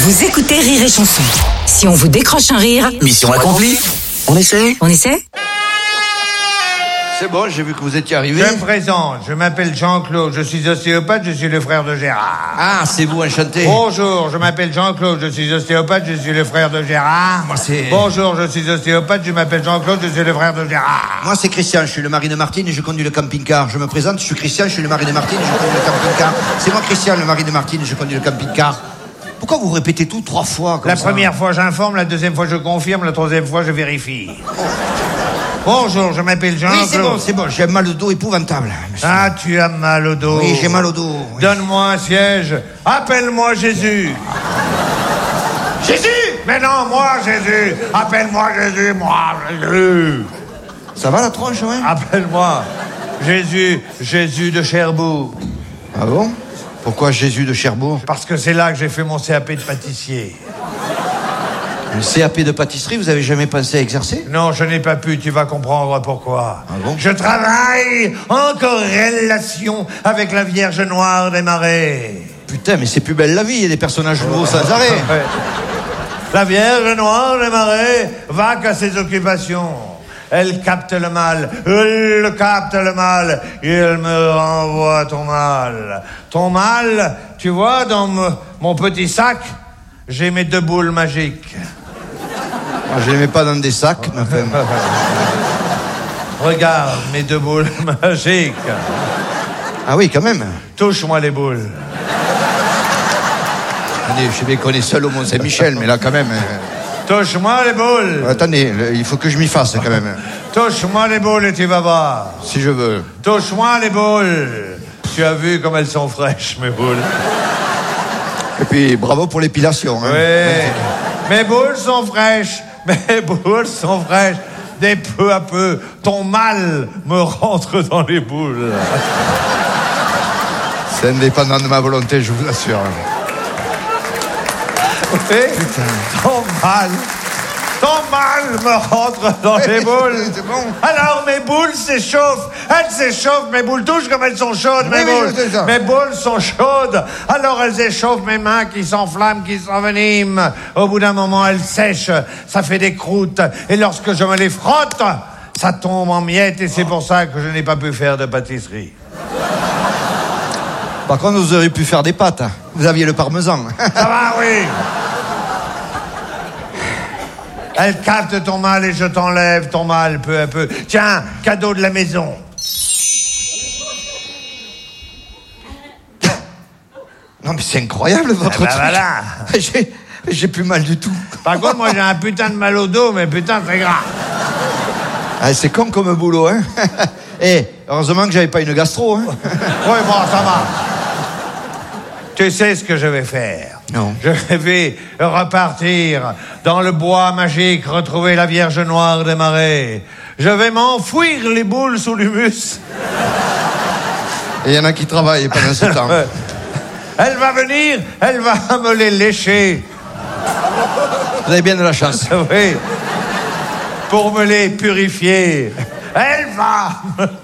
Vous écoutez Rire et Chanson. Si on vous décroche un rire, mission accomplie. On essaie. C'est bon, j'ai vu que vous étiez arrivé. Je me présente, je m'appelle Jean-Claude, je suis ostéopathe, je suis le frère de Gérard. Ah, c'est vous, enchanté. Bonjour, je m'appelle Jean-Claude, je suis ostéopathe, je suis le frère de Gérard. Moi, c'est... Bonjour, je suis ostéopathe, je m'appelle Jean-Claude, je suis le frère de Gérard. Moi, c'est Christian, je suis le mari de Martine et je conduis le camping-car. Je me présente, je suis Christian, je suis le mari de Martine et je conduis le camping-car. C'est moi, Christian, le mari de Martine et je conduis le camping-car. Pourquoi vous répétez tout 3 fois comme La ça? première fois, j'informe, la deuxième fois, je confirme, la troisième fois, je vérifie. Bonjour, je m'appelle Jean-Claude. Oui, c'est bon, j'ai mal au dos épouvantable. Monsieur. Ah, tu as mal au dos. Oui, j'ai mal au dos. Oui. Donne-moi un siège. Appelle-moi Jésus. Jésus! Mais non, moi, Jésus. Appelle-moi Jésus, moi, Jésus. Ça va la tronche, ouais? Appelle-moi Jésus de Cherbourg. Ah bon? Pourquoi Jésus de Cherbourg? Parce que c'est là que j'ai fait mon CAP de pâtissier. Le CAP de pâtisserie, vous avez jamais pensé à exercer? Non, je n'ai pas pu, tu vas comprendre pourquoi. Ah bon? Je travaille en corrélation avec la Vierge Noire des Marais. Putain, mais c'est plus belle la vie, il y a des personnages nouveaux sans arrêt. Ouais. La Vierge Noire des Marais va qu'à ses occupations. Elle capte le mal, elle capte le mal, et elle me renvoie ton mal. Ton mal, tu vois, dans mon petit sac, j'ai mes 2 boules magiques. Ah, je les mets pas dans des sacs, mais enfin... Regarde mes 2 boules magiques. Ah oui, quand même. Touche-moi les boules. Attendez, je sais bien qu'on est seul au Mont-Saint-Michel, mais là, quand même... Touche-moi les boules. Attendez, il faut que je m'y fasse, quand même. Touche-moi les boules et tu vas voir. Si je veux. Touche-moi les boules. Tu as vu comme elles sont fraîches, mes boules. Et puis, bravo pour l'épilation. Hein. Oui. Mes boules sont fraîches. Mes boules sont fraîches. Dès peu à peu, ton mal me rentre dans les boules. C'est indépendant de ma volonté, je vous l'assure. Oui. Ton mal me rentre dans les boules. C'est bon. Alors mes boules s'échauffent. Elles s'échauffent, mes boules touchent comme elles sont chaudes, mes boules. C'est ça. Mes boules sont chaudes. Alors elles échauffent mes mains qui s'enflamment, qui s'enveniment. Au bout d'un moment, elles sèchent. Ça fait des croûtes. Et lorsque je me les frotte, ça tombe en miettes. Et c'est pour ça que je n'ai pas pu faire de pâtisserie. Par contre, vous auriez pu faire des pâtes. Hein. Vous aviez le parmesan. Ça va, oui. Elle capte ton mal et je t'enlève ton mal peu à peu. Tiens, cadeau de la maison. Non, mais c'est incroyable, votre Ben truc. voilà. J'ai plus mal du tout. Par contre, moi, j'ai un putain de mal au dos, mais putain, c'est grave. Ah, c'est con comme boulot, hein. Eh, heureusement que j'avais pas une gastro, hein. Oui, bon, ça va. Tu sais ce que je vais faire? Non. Je vais repartir dans le bois magique, retrouver la Vierge Noire des Marais. Je vais m'enfouir les boules sous l'humus. Et il y en a qui travaillent pendant ce temps. Elle va venir, elle va me les lécher. Vous avez bien de la chance. Oui. Pour me les purifier. Elle va